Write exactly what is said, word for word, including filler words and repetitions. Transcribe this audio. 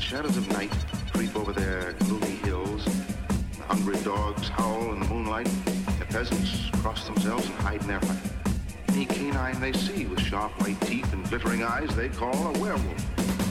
shadows of night creep over their gloomy hills. The hungry dogs howl in the moonlight. The peasants cross themselves and hide in their hut. Any canine they see with sharp white teeth and glittering eyes they call a werewolf.